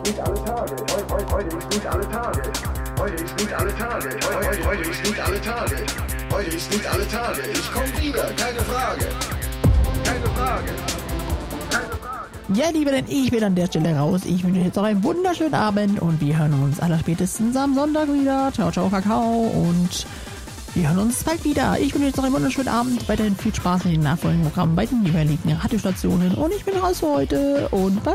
nicht alle Tage. Heute ist nicht alle Tage. Heute ist nicht alle Tage. Heute ist nicht alle Tage. Heute ist nicht alle Tage. Ich komm wieder, keine Frage. Keine Frage. Ja, Liebe, denn ich bin an der Stelle raus. Ich wünsche euch jetzt noch einen wunderschönen Abend und wir hören uns allerspätestens am Sonntag wieder. Ciao, ciao, Kakao und wir hören uns bald wieder. Ich wünsche euch jetzt noch einen wunderschönen Abend. Weiterhin viel Spaß mit den nachfolgenden Programmen bei den jeweiligen Radiostationen und ich bin raus für heute und bye.